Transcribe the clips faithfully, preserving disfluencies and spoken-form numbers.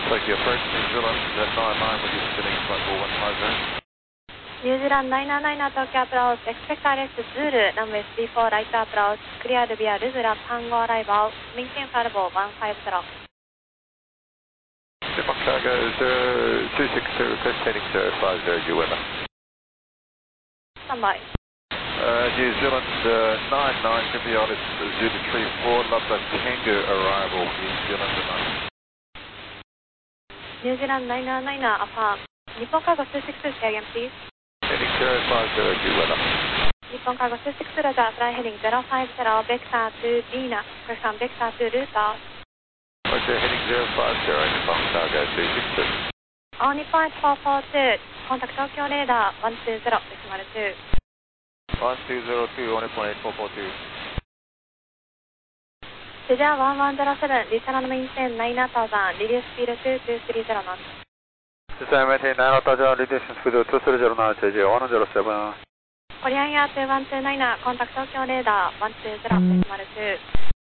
Tokyo approach, New Zealand nine nine with you spinning flight four one five zero. ニュージーランドナインナイン東京アプローチ、エクスペクターレスズール、ランウェイスリーフォーライトアプローチ、クリアルビアルズラ、タンゴアライバル、メインテンファルボーワンファイブゼロ。 Nippon Cargo zero two six two, request heading zero five zero, U weather. スタンバイ。 Uh, New Zealand uh, nine nine, Symbiotis Zulu three four, Lapa Tango arrival, New Zealand nine. ニュージーランドナインナインアファー、日本カーゴにじゅうろく、say again please. Heading zero five zero, U weather. 日本カーゴにじゅうろく、ロジャー、フライヘディングゼロファイブゼロ、ベクターツーディーナ、クリスさんベクターツールーター。 Roger, heading zero five zero, Nippon Cargo two six two. All Nippon four four two, contact Tokyo radar one two zero, decimal two. one two zero two, All Nippon eight four four two. Cesar one one zero seven, return maintain nine thousand, reduce speed two two three zero knots. Cesar maintain nine thousand, reduce speed two three zero knots, Cesar one zero seven. Korean Air two one two nine, contact Tokyo radar one two zero, decimal two.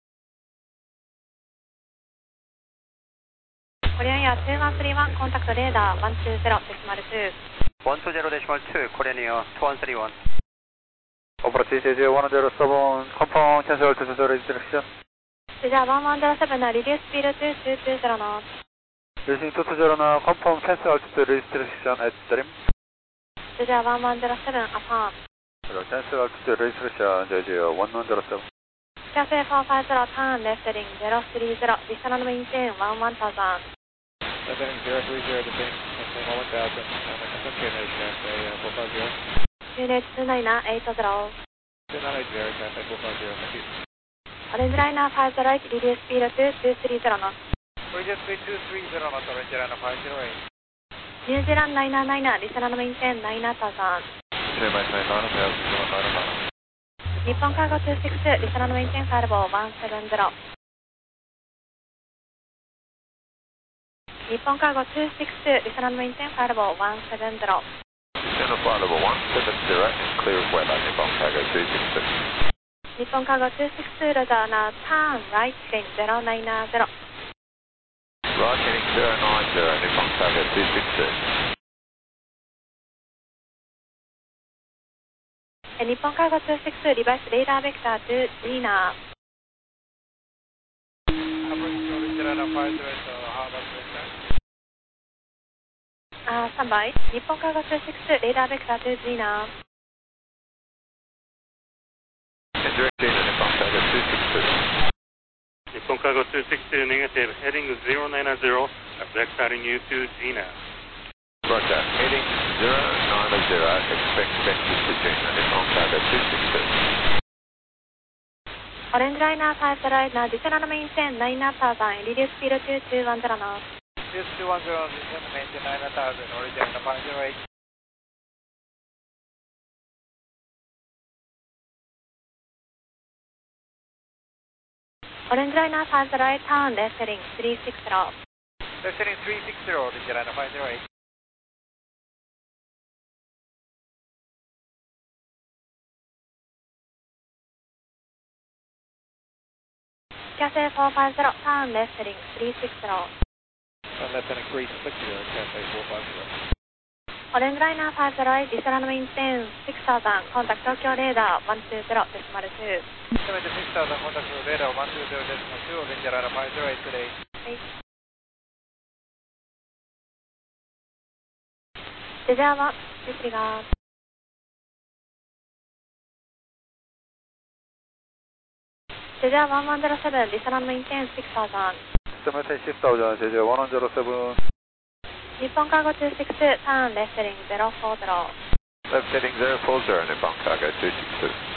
Korean Air two one three one, contact radar one two zero, decimal two. one two zero decimal two, Korean Air two one three one. Approach Cesar one zero seven, confirm cancel two two zero restriction. Cesar one one zero seven, reduce speed two two two zero knots. Reducing two two zero knots, confirm cancel altitude restriction at trim. Cesar one one zero seven, affirm. Cancel altitude restriction, Cesar one one zero seven. Cafe four five zero, turn left heading zero three zero, return maintain one one thousand. Heading zero three zero, descending one one thousand, confirmation at four five zero. Unit two nine eight zero. two nine eight zero, Cafe four five zero, thank you. Orange Liner five zero eight, reduce speed two two three zero knots. Reduce speed two three zero knots, Orange Liner five zero eight. New Zealand nine nine, return maintain nine thousand. Two maintain nine thousand, New Zealand nine nine. Nippon Cargo two six two, return maintain fireball one seven zero. Nippon Cargo two six two, return maintain fireball one seven zero. Center flight level one seven zero, clear of weather, Nippon Cargo two six two. Nippon Cargo two six two, Roger, now turn right heading zero nine zero. Right heading zero nine zero, Nippon Cargo two six two. And Nippon Cargo two six two, reverse radar vector to Gina. Uh, standby. Nippon Cargo two six two, radar vector to Gina. Direct Gina, Nippon Cargo two six two. Nippon Cargo two six two, negative, heading zero nine zero, vectoring you to Gina. Roger, heading zero nine zero, expect vectors to Gina, Nippon Cargo two six two. Orange Liner five zero eight, now return maintain nine thousand, reduce speed two two one zero knots. Reduce two one zero, return maintain nine thousand, Orange Liner five zero eight. Orange Liner five zero eight, turn left heading three six zero. Left heading three six zero, Orange Liner five zero eight. Cafe four five zero, turn left heading three six zero. Turn left heading three six zero, Cafe four five zero. Orange Liner five zero eight, return maintain six thousand, contact Tokyo radar one two zero, decimal two. Limit six thousand, contact radar one two zero decimal two, Orange Liner five zero eight today. Cesar one, disregard. Cesar one one zero seven, return maintain six thousand. Maintain six thousand, Cesar one zero seven. Nippon Cargo two six two, turn left heading zero four zero. Left heading zero four zero, Nippon Cargo two six two.